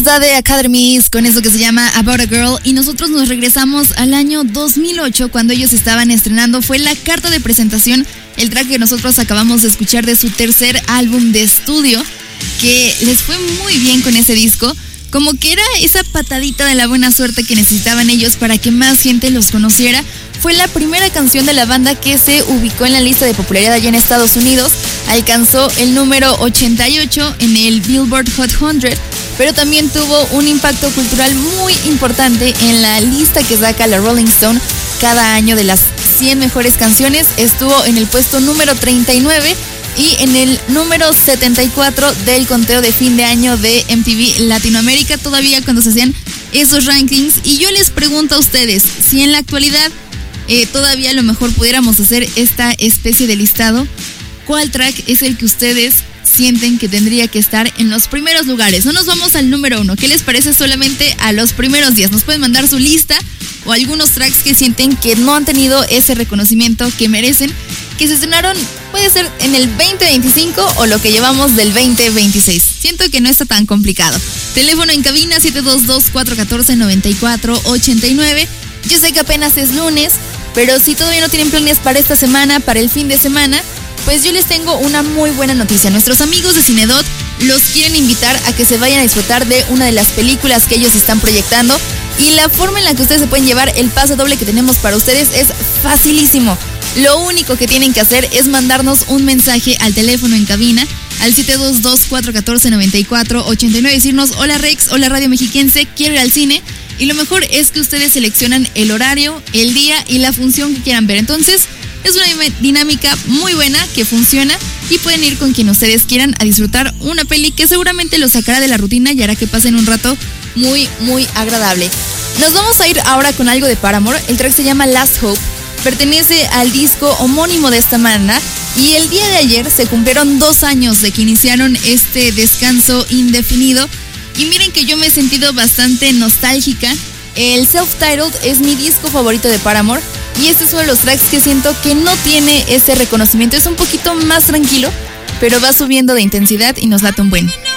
De Academies con eso que se llama About a Girl, y nosotros nos regresamos al año 2008 cuando ellos estaban estrenando. Fue la carta de presentación, el track que nosotros acabamos de escuchar de su tercer álbum de estudio, que les fue muy bien con ese disco, como que era esa patadita de la buena suerte que necesitaban ellos para que más gente los conociera. Fue la primera canción de la banda que se ubicó en la lista de popularidad allá en Estados Unidos, alcanzó el número 88 en el Billboard Hot 100, pero también tuvo un impacto cultural muy importante en la lista que saca la Rolling Stone cada año de las 100 mejores canciones. Estuvo en el puesto número 39 y en el número 74 del conteo de fin de año de MTV Latinoamérica, todavía cuando se hacían esos rankings. Y yo les pregunto a ustedes, si en la actualidad todavía a lo mejor pudiéramos hacer esta especie de listado, ¿cuál track es el que ustedes sienten que tendría que estar en los primeros lugares? No nos vamos al número 1. ¿Qué les parece solamente a los primeros 10? Nos pueden mandar su lista o algunos tracks que sienten que no han tenido ese reconocimiento que merecen, que se estrenaron, puede ser en el 2025 o lo que llevamos del 2026. Siento que no está tan complicado. Teléfono en cabina 722-414-9489. Yo sé que apenas es lunes, pero si todavía no tienen planes para esta semana, para el fin de semana, pues yo les tengo una muy buena noticia. Nuestros amigos de Cinedot los quieren invitar a que se vayan a disfrutar de una de las películas que ellos están proyectando, y la forma en la que ustedes se pueden llevar el pase doble que tenemos para ustedes es facilísimo. Lo único que tienen que hacer es mandarnos un mensaje al teléfono en cabina al 722-414-9489 y decirnos: hola Rex, hola Radio Mexiquense, quiero ir al cine. Y lo mejor es que ustedes seleccionan el horario, el día y la función que quieran ver. Entonces es una dinámica muy buena que funciona y pueden ir con quien ustedes quieran a disfrutar una peli que seguramente los sacará de la rutina y hará que pasen un rato muy, muy agradable. Nos vamos a ir ahora con algo de Paramore. El track se llama Last Hope, pertenece al disco homónimo de esta banda, y el día de ayer se cumplieron 2 años de que iniciaron este descanso indefinido. Y miren que yo me he sentido bastante nostálgica. El Self-Titled es mi disco favorito de Paramore, y este es uno de los tracks que siento que no tiene ese reconocimiento. Es un poquito más tranquilo, pero va subiendo de intensidad y nos late un buen.